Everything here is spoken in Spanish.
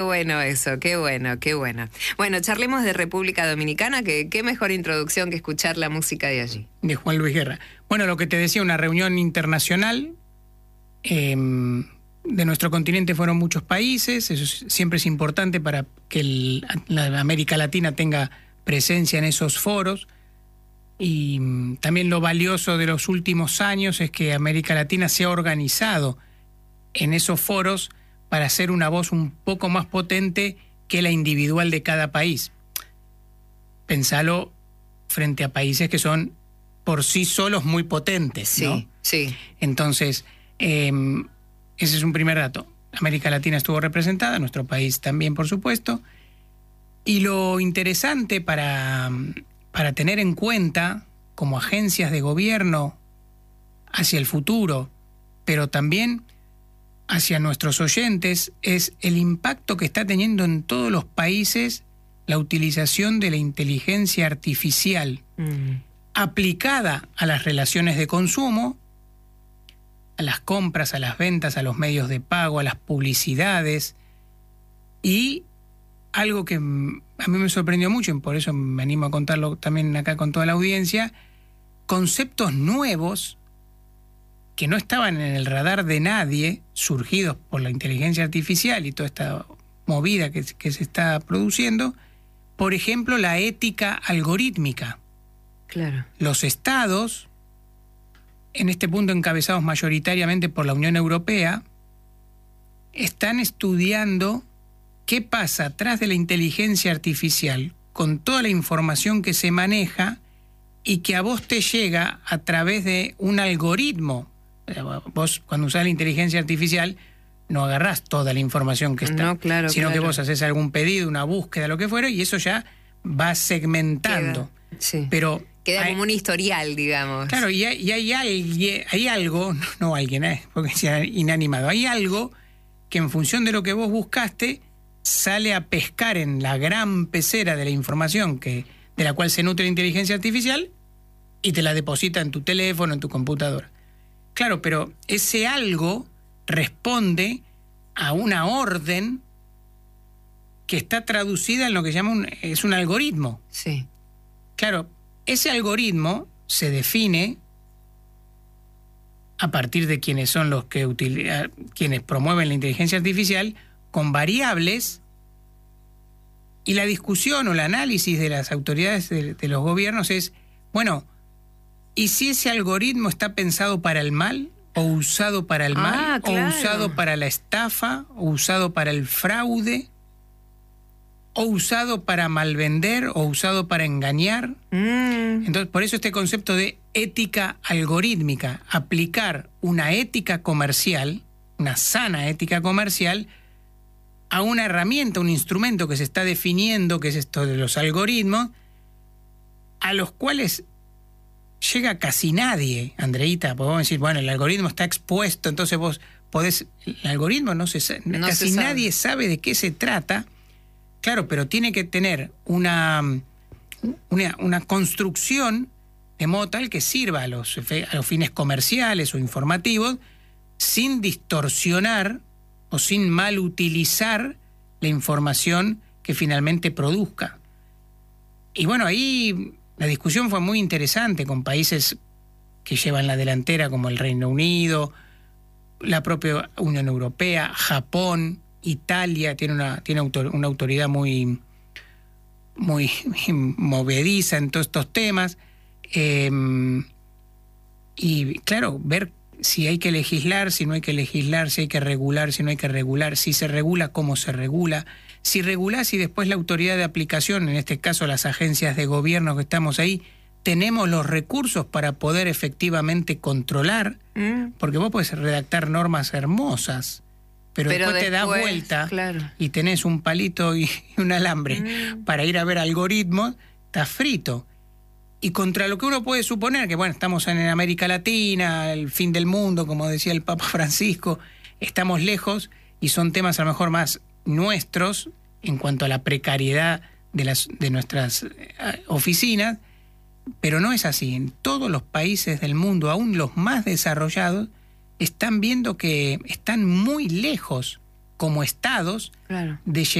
Qué bueno eso, qué bueno, qué bueno. Bueno, charlemos de República Dominicana, que qué mejor introducción que escuchar la música de allí. De Juan Luis Guerra. Bueno, lo que te decía, una reunión internacional. De nuestro continente fueron muchos países, eso siempre es importante para que la América Latina tenga presencia en esos foros. Y también lo valioso de los últimos años es que América Latina se ha organizado en esos foros para hacer una voz un poco más potente que la individual de cada país. Pensalo frente a países que son por sí solos muy potentes, ¿no? Sí, sí. Entonces, ese es un primer dato. América Latina estuvo representada, nuestro país también, por supuesto. Y lo interesante para tener en cuenta como agencias de gobierno hacia el futuro, pero también hacia nuestros oyentes, es el impacto que está teniendo en todos los países la utilización de la inteligencia artificial aplicada a las relaciones de consumo, a las compras, a las ventas, a los medios de pago, a las publicidades. Y algo que a mí me sorprendió mucho, y por eso me animo a contarlo también acá con toda la audiencia, conceptos nuevos que no estaban en el radar de nadie, surgidos por la inteligencia artificial y toda esta movida que se está produciendo. Por ejemplo, la ética algorítmica. Claro. Los estados, en este punto encabezados mayoritariamente por la Unión Europea, están estudiando qué pasa atrás de la inteligencia artificial con toda la información que se maneja y que a vos te llega a través de un algoritmo. Vos, cuando usás la inteligencia artificial, no agarrás toda la información que está, no, claro, sino claro. que vos haces algún pedido, una búsqueda, lo que fuera, y eso ya va segmentando. Queda, sí. Pero queda como un historial, digamos. Claro, y hay algo, no alguien, porque sea inanimado, hay algo que en función de lo que vos buscaste sale a pescar en la gran pecera de la información de la cual se nutre la inteligencia artificial y te la deposita en tu teléfono, en tu computadora. Claro, pero ese algo responde a una orden que está traducida en lo que es un algoritmo. Sí. Claro, ese algoritmo se define a partir de quienes son los que quienes promueven la inteligencia artificial con variables, y la discusión o el análisis de las autoridades de los gobiernos es, bueno, ¿y si ese algoritmo está pensado para el mal o usado para el mal, claro, o usado para la estafa, o usado para el fraude, o usado para malvender, o usado para engañar? Entonces, por eso este concepto de ética algorítmica, aplicar una ética comercial, una sana ética comercial, a una herramienta, un instrumento que se está definiendo, que es esto de los algoritmos, a los cuales llega casi nadie, Andreita. Podemos decir, bueno, el algoritmo está expuesto, entonces vos podés... El algoritmo casi nadie sabe de qué se trata. Claro, pero tiene que tener una construcción de modo tal que sirva a los fines comerciales o informativos, sin distorsionar o sin mal utilizar la información que finalmente produzca. Y bueno, ahí la discusión fue muy interesante con países que llevan la delantera como el Reino Unido, la propia Unión Europea, Japón, Italia tiene una autoridad muy movediza en todos estos temas. Y claro, ver si hay que legislar, si no hay que legislar, si hay que regular, si no hay que regular, si se regula, cómo se regula, si regulás y después la autoridad de aplicación, en este caso las agencias de gobierno que estamos ahí, tenemos los recursos para poder efectivamente controlar, porque vos podés redactar normas hermosas, pero después te das vuelta, claro, y tenés un palito y un alambre para ir a ver algoritmos, estás frito. Y contra lo que uno puede suponer, que bueno, estamos en América Latina, el fin del mundo, como decía el Papa Francisco, estamos lejos y son temas a lo mejor más nuestros en cuanto a la precariedad de nuestras oficinas, pero no es así. En todos los países del mundo, aún los más desarrollados, están viendo que están muy lejos como estados Claro. de